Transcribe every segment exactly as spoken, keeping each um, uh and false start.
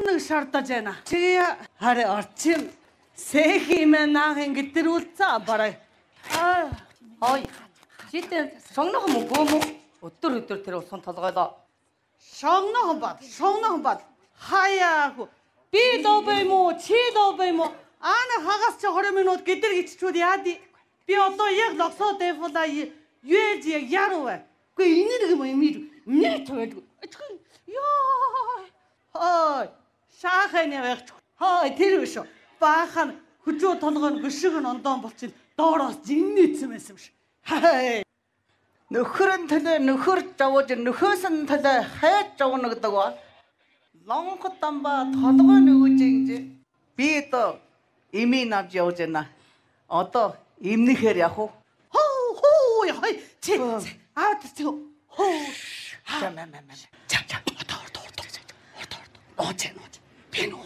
нэг шаардаж байна. Чи хараа орчин сэхимэн наахын гэтэр үлцаа барай. Аа. Ой. Житэн шогнохон мөн гүм үү? Өдөр өдөр тэр усан толгойлоо. Шогнохон бат, шогнохон бат. Хаяагүй. Би добэй мó, чи добэй мó. Ана хагас чи двадцать минут гэдэр гिचчүүд яади. Би одоо яг локсоо дэфула юэж яг яруу. Гүй энерги юм имир. Мне тойд. Яа. Хой. Шаханы байх. Хой тэр биш. Баахан хүчөө толгойн гүшиг нь ондоон болчих. Доороос жиннийцсэн байсан биш. Хай. Нөхөр нь төлөө нөхөр жавж нөхөөс нь төлөө хайж жавна гэдэг ба. Лонгот дамба толгой нөгөөж ингэж би одоо имийн авч явж байна. Одоо имнэхээр явах уу? Хоо хоо яа. Чи аа чи хоо. Чамаа маа. Чам чам. Орто орто орто. Орто орто. Нооч нооч. Би ноо.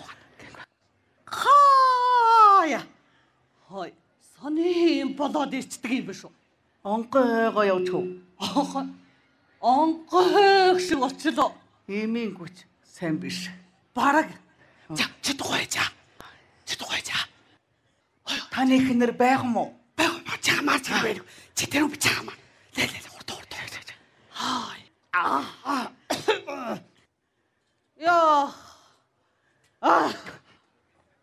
Хаяа. Хой. Сони болоод ирчдэг юм биш үү? Онгойгоо явж хөө. Онгой шиг очлоо. Имийн хүч сайн биш. Бараг. За чи тухайчаа. Чи тухайчаа. Таны ихнэр байх юм уу? Байх уу? Чамаар чамаар. Чи тэр юм чамаа. Лээ лээ.